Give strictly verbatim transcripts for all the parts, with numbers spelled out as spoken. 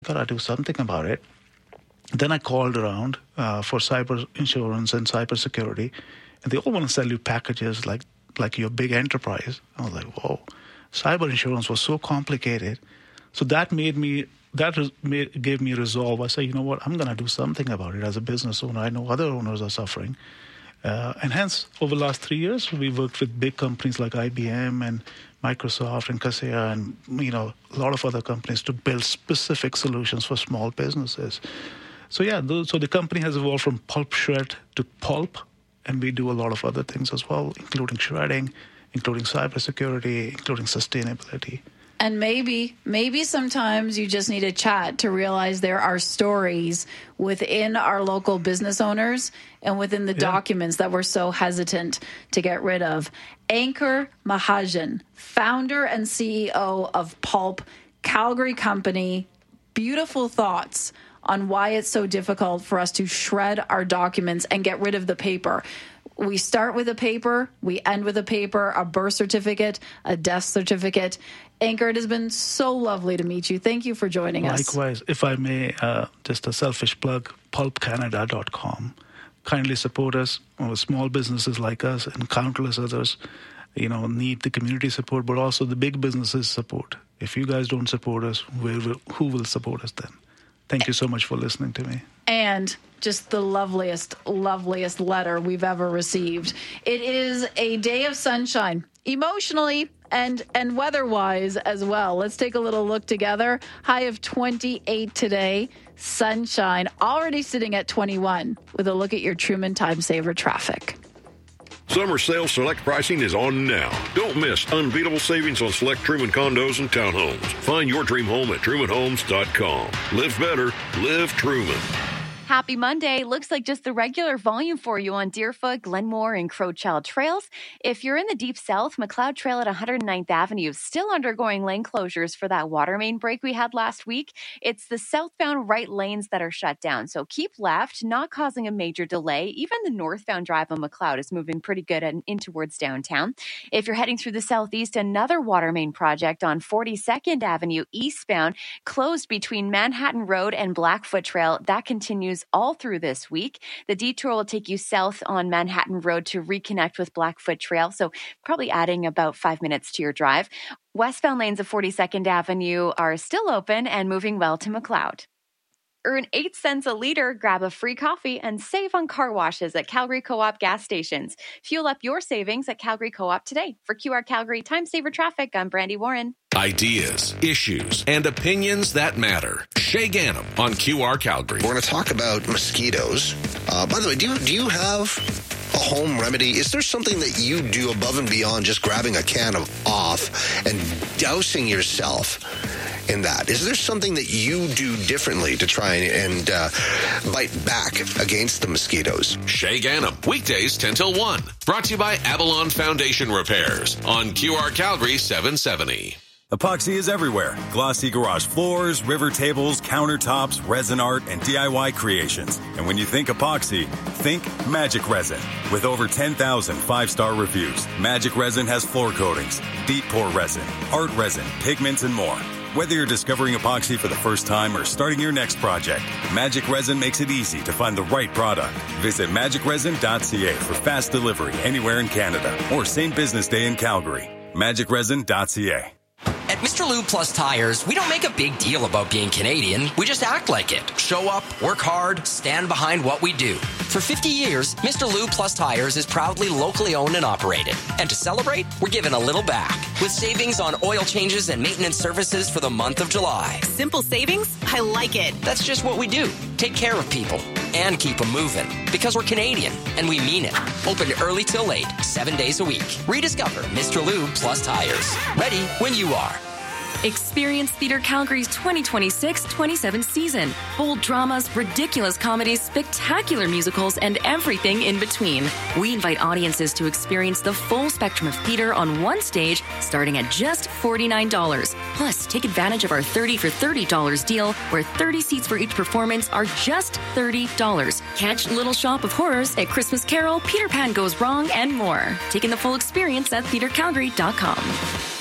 got to do something about it. Then I called around uh, for cyber insurance and cyber security, and they all want to sell you packages like like your big enterprise. I was like, whoa, cyber insurance was so complicated. So that made me, that made, gave me resolve. I said, you know what, I'm going to do something about it as a business owner. I know other owners are suffering. Uh, and hence, over the last three years, we worked with big companies like I B M and Microsoft and Kaseya and, you know, a lot of other companies to build specific solutions for small businesses. So, yeah, those, so the company has evolved from pulp shred to pulp, and we do a lot of other things as well, including shredding, including cybersecurity, including sustainability. And maybe, maybe sometimes you just need a chat to realize there are stories within our local business owners and within the yeah. documents that we're so hesitant to get rid of. Ankur Mahajan, founder and C E O of Pulp, Calgary company. Beautiful thoughts on why it's so difficult for us to shred our documents and get rid of the paper. We start with a paper, we end with a paper, a birth certificate, a death certificate. Ankur, it has been so lovely to meet you. Thank you for joining Likewise. us. Likewise. If I may, uh, just a selfish plug, pulp canada dot com. Kindly support us. Well, small businesses like us and countless others, you know, need the community support, but also the big businesses support. If you guys don't support us, where will, who will support us then? Thank you so much for listening to me. And just the loveliest, loveliest letter we've ever received. It is a day of sunshine, emotionally and and weather-wise as well. Let's take a little look together. High of twenty-eight today. Sunshine already sitting at twenty-one with a look at your Truman Time Saver traffic. Summer sale select pricing is on now. Don't miss unbeatable savings on select Truman condos and townhomes. Find your dream home at truman homes dot com. Live better. Live Truman. Happy Monday. Looks like just the regular volume for you on Deerfoot, Glenmore, and Crowchild trails. If you're in the Deep South, McLeod Trail at one hundred ninth Avenue is still undergoing lane closures for that water main break we had last week. It's the southbound right lanes that are shut down, so keep left, not causing a major delay. Even the northbound drive on McLeod is moving pretty good and in towards downtown. If you're heading through the southeast, another water main project on forty-second Avenue eastbound closed between Manhattan Road and Blackfoot Trail. That continues all through this week. The detour will take you south on Manhattan Road to reconnect with Blackfoot Trail, so probably adding about five minutes to your drive. Westbound lanes of forty-second Avenue are still open and moving well to McLeod. Earn eight cents a liter, grab a free coffee, and save on car washes at Calgary Co-op gas stations. Fuel up your savings at Calgary Co-op today. For Q R Calgary Time Saver Traffic, I'm Brandy Warren. Ideas, issues, and opinions that matter. Shay Ganem on Q R Calgary. We're going to talk about mosquitoes. Uh, by the way, do you, do you have a home remedy? Is there something that you do above and beyond just grabbing a can of off and dousing yourself in that? Is there something that you do differently to try and uh, bite back against the mosquitoes? Shay Ganem, weekdays ten till one. Brought to you by Avalon Foundation Repairs on Q R Calgary seven seventy. Epoxy is everywhere. Glossy garage floors, river tables, countertops, resin art, and D I Y creations. And when you think epoxy, think Magic Resin. With over ten thousand five-star reviews, Magic Resin has floor coatings, deep pour resin, art resin, pigments, and more. Whether you're discovering epoxy for the first time or starting your next project, Magic Resin makes it easy to find the right product. Visit magic resin dot c a for fast delivery anywhere in Canada or same business day in Calgary. magic resin dot c a. At Mister Lube Plus Tires, we don't make a big deal about being Canadian. We just act like it. Show up, work hard, stand behind what we do. For fifty years, Mister Lube Plus Tires is proudly locally owned and operated. And to celebrate, we're giving a little back with savings on oil changes and maintenance services for the month of July. Simple savings? I like it. That's just what we do. Take care of people and keep them moving. Because we're Canadian, and we mean it. Open early till late, seven days a week. Rediscover Mister Lube Plus Tires. Ready when you are. Experience Theatre Calgary's twenty twenty-six twenty-seven season. Bold dramas, ridiculous comedies, spectacular musicals, and everything in between. We invite audiences to experience the full spectrum of theatre on one stage, starting at just forty-nine dollars. Plus, take advantage of our thirty for thirty dollars deal, where thirty seats for each performance are just thirty dollars. Catch Little Shop of Horrors, A Christmas Carol, Peter Pan Goes Wrong, and more. Taking the full experience at theatre calgary dot com.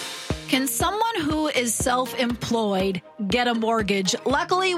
Can someone who is self-employed get a mortgage? Luckily,